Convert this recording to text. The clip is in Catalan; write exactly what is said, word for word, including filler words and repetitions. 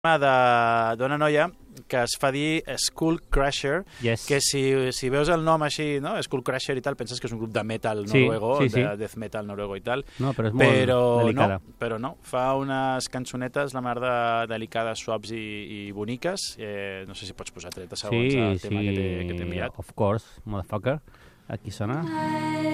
d'una noia que es fa dir Skull Crusher, Yes. que si, si veus el nom així, no? Skull Crusher i tal, penses que és un grup de metal Sí, noruego, sí, sí. de death metal noruego i tal, No, però és molt però delicada. no, però no, fa unes cançonetes la mar de delicades, suaves i, i boniques. Eh, no sé si pots posar trenta segons Sí, al tema sí, que t'he que t'he enviat. of course, motherfucker. Aquí sona.